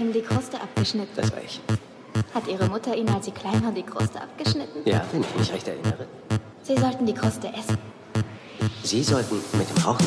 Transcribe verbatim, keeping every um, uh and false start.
ihm die Kruste abgeschnitten? Das war ich. Hat Ihre Mutter Ihnen, als Sie klein waren, die Kruste abgeschnitten? Ja, wenn ich mich recht erinnere. Sie sollten die Kruste essen. Sie sollten mit dem Rauchen